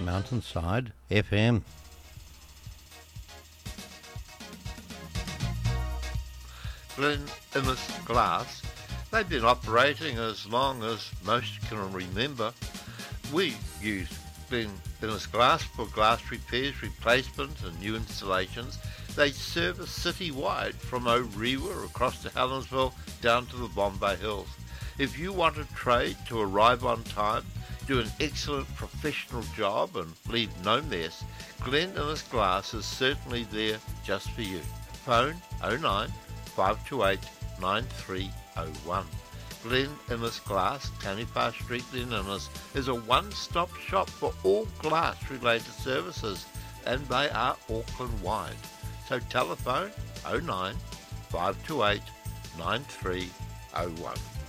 Mountainside FM. Glen Innes Glass, they've been operating as long as most can remember. We use Glen Innes Glass for glass repairs, replacements and new installations. They service city-wide from Orewa across to Helensville down to the Bombay Hills. If you want a trade to arrive on time, do an excellent professional job and leave no mess, Glen Innes Glass is certainly there just for you. Phone 09 528 9301. Glen Innes Glass, Taniwha Street, Glen Innes, is a one-stop shop for all glass-related services, and they are Auckland-wide. So telephone 09 528 9301.